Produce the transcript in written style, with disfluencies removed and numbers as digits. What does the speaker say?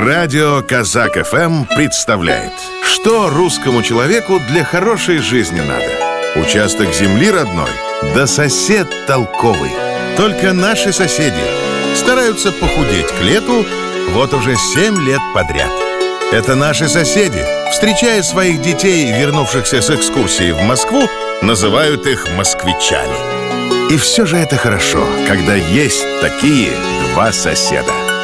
Радио Казак ФМ представляет, что русскому человеку для хорошей жизни надо. Участок земли родной, да сосед толковый. Только наши соседи стараются похудеть к лету вот уже 7 лет подряд. Это наши соседи, встречая своих детей, вернувшихся с экскурсии в Москву, называют их москвичами. И все же это хорошо, когда есть такие два соседа.